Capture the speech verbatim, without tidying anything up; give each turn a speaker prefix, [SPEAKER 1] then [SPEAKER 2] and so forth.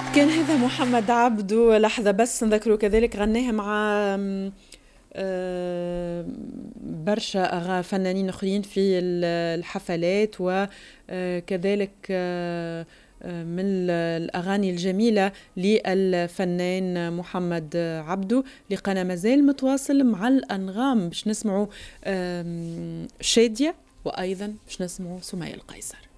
[SPEAKER 1] كان هذا محمد عبده. لحظة بس نذكروا كذلك غناه مع آه، برشا فنانين اخرين في الحفلات، وكذلك آه، من الأغاني الجميلة للفنان محمد عبده. لقنا مازال متواصل مع الأنغام باش نسمعوا شادية، وأيضا باش نسمعوا سمية القيصر.